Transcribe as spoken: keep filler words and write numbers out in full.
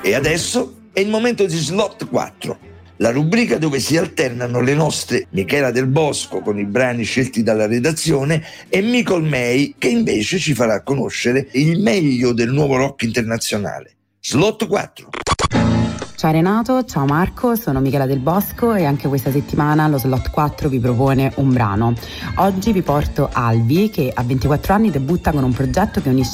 E adesso è il momento di Slot quattro, la rubrica dove si alternano le nostre Michela Del Bosco con i brani scelti dalla redazione e Micol May che invece ci farà conoscere il meglio del nuovo rock internazionale. Slot quattro. Ciao Renato, ciao Marco, sono Michela Del Bosco e anche questa settimana lo Slot quattro vi propone un brano. Oggi vi porto Albi che a ventiquattro anni debutta con un progetto che unisce